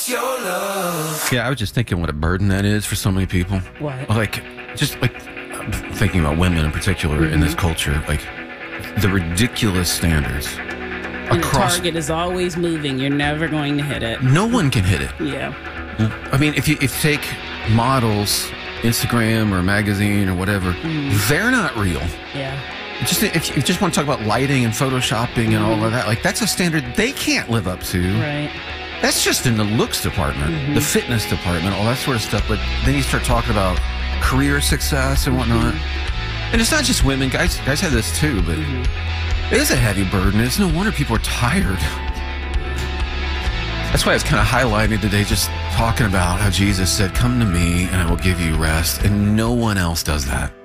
your love. Yeah, I was just thinking what a burden that is for so many people. What? Like, just like, I'm thinking about women in particular in this culture, like the ridiculous standards And the across. target is always moving. You're never going to hit it. No one can hit it. Yeah. I mean, if you take models, Instagram or magazine or whatever, they're not real. Yeah. Just if you just want to talk about lighting and photoshopping and all of that, like that's a standard they can't live up to. Right. That's just in the looks department, the fitness department, all that sort of stuff. But then you start talking about career success and whatnot. And it's not just women. Guys have this too, but it is a heavy burden. It's no wonder people are tired. That's why I was kind of highlighting today, just talking about how Jesus said, "Come to me and I will give you rest." And no one else does that.